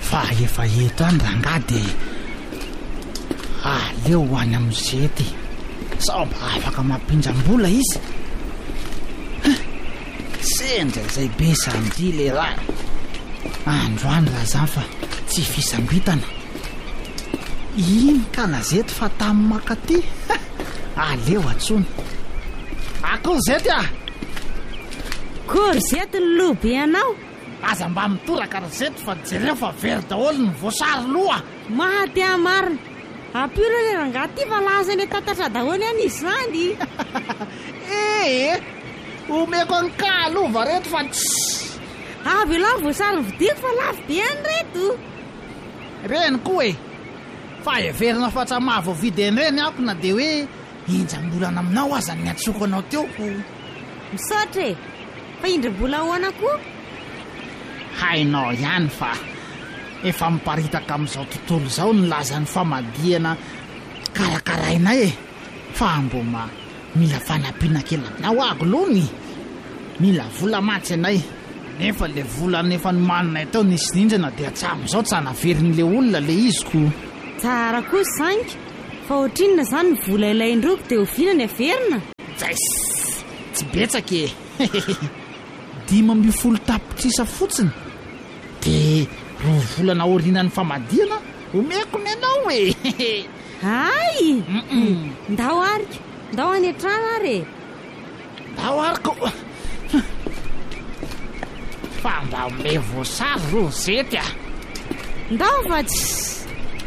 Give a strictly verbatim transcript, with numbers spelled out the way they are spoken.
fa efa eto any rangah de aleo ho any amin'ny zety sao mba afaka mampindram-bola izy sendra izay be samedi le raha androany lazany fa tsy fisambitana iny ka lazety fa tamin'ny makaty aleo atsony akory zety a kory zety ny lobe anao aza mba mitoraka rozety fa jereo fa very daholo ny voasary loha mahaty amarina ampiro le rangaha ty fa lazany tatatra daholo any izy zany ee omeko any kalova reto fa ts avy aloha voasary nyvidiko fa lafo be any reto reny koa e fa everina fa tsa mahavoavidy any reny ako na de hoe indram-bolana aminao aza ny atsoko anao teoko misaotra e fa indram-bola hoana koa hainao ihany fa efa miparitaka amin'izao tontolo izao ny lazan'ny famadiana karakarainay e fa mboma mila fanampiana kely aminao ako lony mila vola matsy anay nefa le vola nefa ny maninay tao nisy nindrana de atsam'izao tsy hanaverin'le olona le iziko tsara koa zanky fa ohatrinona zany ny vola ilaindroko de oviana ny averina jais tsy betsaka e dimy amby folo tapitrisa fotsiny de roa volana orinan'ny famadiana omeko ny anao e ay ndao arika ndao any an-trano ary e ndao ariko fa mba ome voasary ro zety a ndao fa tsy